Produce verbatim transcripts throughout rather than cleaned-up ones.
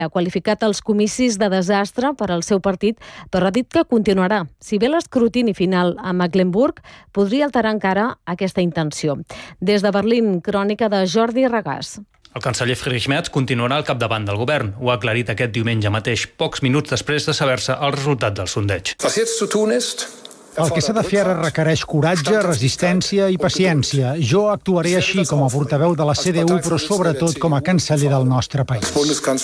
Ha qualificat els comicis de desastre per al seu partit, però ha dit que continuarà. Si bé l'escrutini final a Mecklenburg podria alterar encara aquesta intenció. Des de Berlín, crònica de Jordi Regàs. El canceller Friedrich Merz continuarà al capdavant del govern. Ho ha aclarit aquest diumenge mateix, pocs minuts després de saber-se el resultat del sondeig. El que s'ha de fer ara requereix coratge, resistència i paciència. Jo actuaré així com a portaveu de la C D U, però sobretot com a canceller del nostre país.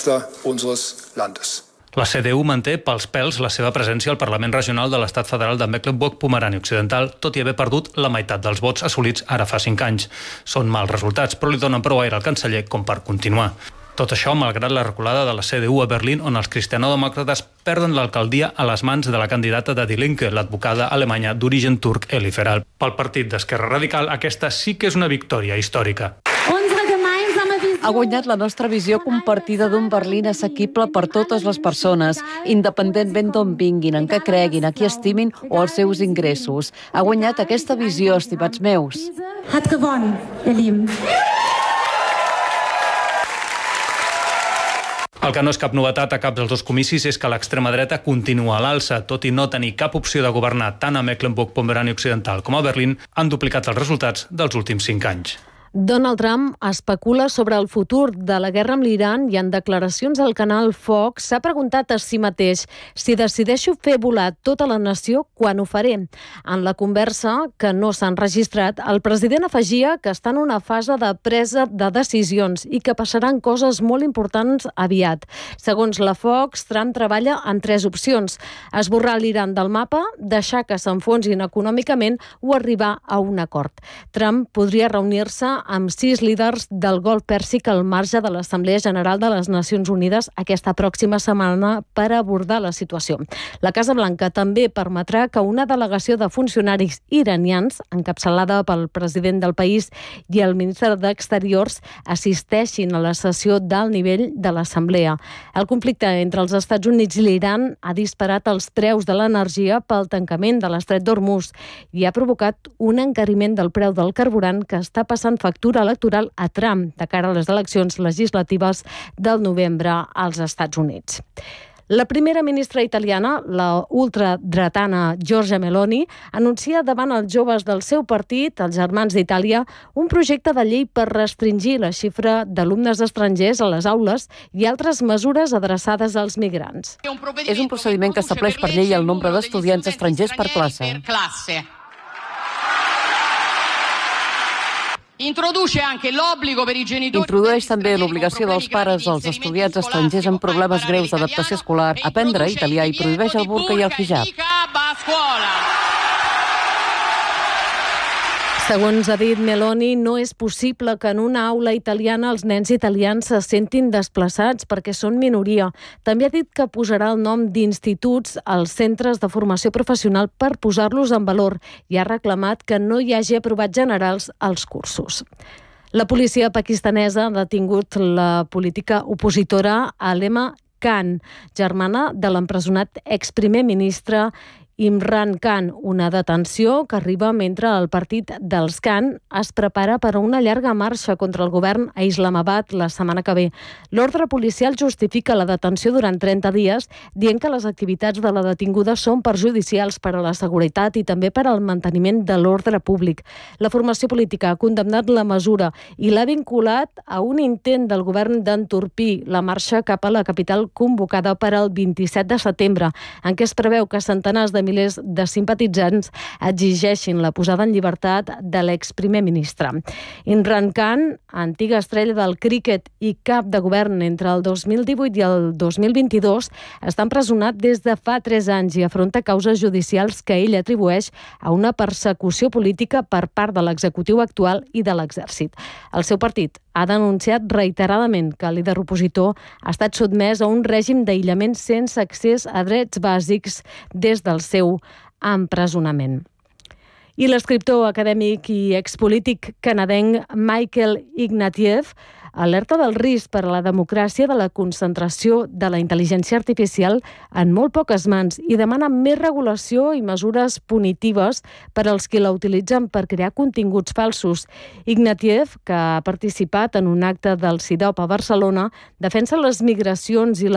La C D U manté pels pèls la seva presència al Parlament Regional de l'Estat Federal de Mecklenburg-Pomerània Occidental, tot i haver perdut la meitat dels vots assolits ara fa cinc anys. Són mals resultats, però li donen prou aire al canceller com per continuar. Tot això malgrat la reculada de la C D U a Berlín, on els cristianodemòcrates perden l'alcaldia a les mans de la candidata de Die Linke, l'advocada alemanya d'origen turc Eli Feral. Pel partit d'Esquerra Radical, aquesta sí que és una victòria històrica. Ha guanyat la nostra visió compartida d'un Berlín assequible per totes les persones, independentment d'on vinguin, en què creguin, a qui estimin o els seus ingressos. Ha guanyat aquesta visió, estimats meus. Hat gewonnen, ihr Lieben. El que no és cap novetat a cap dels dos comicis és que l'extrema dreta continua a l'alça, tot i no tenir cap opció de governar tant a Mecklenburg-Pomerània Occidental com a Berlín, han duplicat els resultats dels últims cinc anys. Donald Trump especula sobre el futur de la guerra amb l'Iran i en declaracions al canal Fox s'ha preguntat a si mateix si decideixo fer volar tota la nació, quan ho faré. En la conversa, que no s'ha enregistrat, el president afegia que està en una fase de presa de decisions i que passaran coses molt importants aviat. Segons la Fox, Trump treballa en tres opcions: esborrar l'Iran del mapa, deixar que s'enfonsin econòmicament o arribar a un acord. Trump podria reunir-se amb sis líders del Golf Pèrsic al marge de l'Assemblea General de les Nacions Unides aquesta pròxima setmana per abordar la situació. La Casa Blanca també permetrà que una delegació de funcionaris iranians, encapçalada pel president del país i el ministre d'Exteriors, assisteixin a la sessió d'alt nivell de l'Assemblea. El conflicte entre els Estats Units i l'Iran ha disparat els preus de l'energia pel tancament de l'estret d'Hormuz i ha provocat un encariment del preu del carburant que està passant factura electoral a Trump de cara a les eleccions legislatives del novembre als Estats Units. La primera ministra italiana, la ultradretana Giorgia Meloni, anuncia davant els joves del seu partit, els Germans d'Itàlia, un projecte de llei per restringir la xifra d'alumnes estrangers a les aules i altres mesures adreçades als migrants. És un procediment que estableix per llei el nombre d'estudiants estrangers per classe. Introdueix també l'obligació dels pares dels estudiants estrangers amb problemes greus d'adaptació escolar a aprendre italià i prohibeix el burca i el hijab. Segons ha dit Meloni, no és possible que en una aula italiana els nens italians se sentin desplaçats perquè són minoria. També ha dit que posarà el nom d'instituts als centres de formació professional per posar-los en valor i ha reclamat que no hi hagi aprovats generals als cursos. La policia pakistanesa ha detingut la política opositora Alema Khan, germana de l'empresonat exprimer ministre Imran Khan, una detenció que arriba mentre el partit dels Khan es prepara per a una llarga marxa contra el govern a Islamabad la setmana que ve. L'ordre policial justifica la detenció durant trenta dies, dient que les activitats de la detinguda són perjudicials per a la seguretat i també per al manteniment de l'ordre públic. La formació política ha condemnat la mesura i l'ha vinculat a un intent del govern d'entorpir la marxa cap a la capital convocada per al vint-i-set de setembre, en què es preveu que centenars de milers de simpatitzants exigeixin la posada en llibertat de l'exprimer ministre. Imran Khan, antiga estrella del críquet i cap de govern entre el dos mil divuit i el dos mil vint-i-dos, està empresonat des de fa tres anys i afronta causes judicials que ell atribueix a una persecució política per part de l'executiu actual i de l'exèrcit. El seu partit ha denunciat reiteradament que el líder opositor ha estat sotmès a un règim d'aïllament sense accés a drets bàsics des del seu empresonament. I l'escriptor acadèmic i expolític canadenc Michael Ignatieff alerta del risc per a la democràcia de la concentració de la intel·ligència artificial en molt poques mans i demana més regulació i mesures punitives per als qui la utilitzen per crear continguts falsos. Ignatieff, que ha participat en un acte del CIDOB a Barcelona, defensa les migracions i la